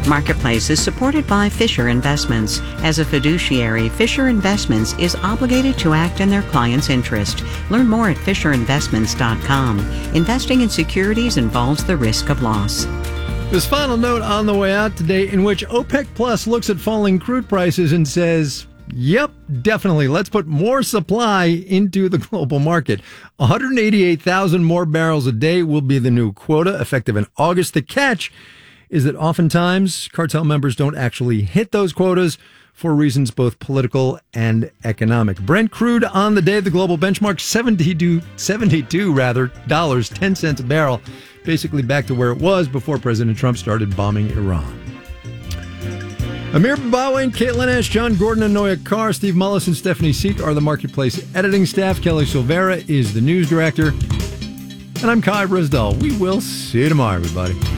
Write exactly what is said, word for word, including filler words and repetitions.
Marketplace is supported by Fisher Investments. As a fiduciary, Fisher Investments is obligated to act in their client's interest. Learn more at fisher investments dot com. Investing in securities involves the risk of loss. This final note on the way out today, in which OPEC Plus looks at falling crude prices and says, yep, definitely. Let's put more supply into the global market. one hundred eighty-eight thousand more barrels a day will be the new quota effective in August. The catch is that oftentimes cartel members don't actually hit those quotas for reasons both political and economic. Brent crude on the day, the global benchmark, seventy-two, seventy-two rather, dollars, ten cents a barrel, basically back to where it was before President Trump started bombing Iran. Amir Babawe, Caitlin Ash, John Gordon, and Noya Carr, Steve Mullis, and Stephanie Seek are the Marketplace editing staff. Kelly Silvera is the news director. And I'm Kai Brisdell. We will see you tomorrow, everybody.